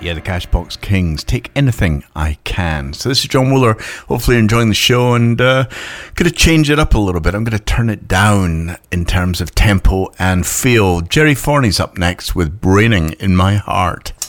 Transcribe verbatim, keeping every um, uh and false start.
Yeah, the Cashbox Kings, Take Anything I Can. So this is John Wooler. Hopefully you're enjoying the show, and uh, going to change it up a little bit. I'm going to turn it down in terms of tempo and feel. Jerry Forney's up next with Braining in My Heart.